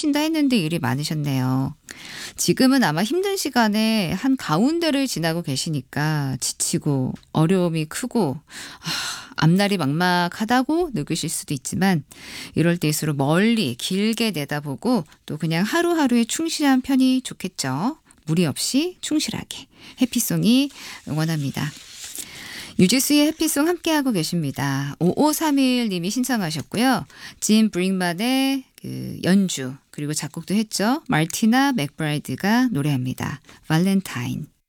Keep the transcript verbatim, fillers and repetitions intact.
쉬신다 했는데 일이 많으셨네요. 지금은 아마 힘든 시간에 한 가운데를 지나고 계시니까 지치고 어려움이 크고 아, 앞날이 막막하다고 느끼실 수도 있지만 이럴 때일수록 멀리 길게 내다보고 또 그냥 하루하루에 충실한 편이 좋겠죠. 무리 없이 충실하게. 해피송이 응원합니다. 유지수의 해피송 함께하고 계십니다. 오오삼일 님이 신청하셨고요. 짐 브링만의 그 연주 그리고 작곡도 했죠. 마티나 맥브라이드가 노래합니다. 발렌타인.